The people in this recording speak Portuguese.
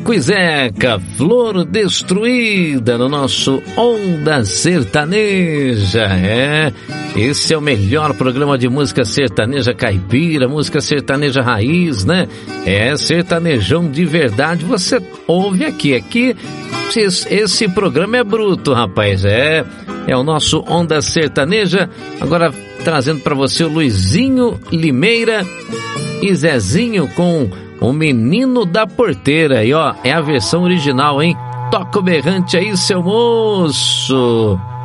Chico e Zeca, Flor Destruída, no nosso Onda Sertaneja. Esse é o melhor programa de música sertaneja caipira, música sertaneja raiz, né? Sertanejão de verdade, você ouve aqui. Esse programa é bruto, rapaz. É o nosso Onda Sertaneja. Agora trazendo pra você o Luizinho Limeira e Zezinho com O Menino da Porteira. E ó, é a versão original, hein? Toca o berrante aí, seu moço.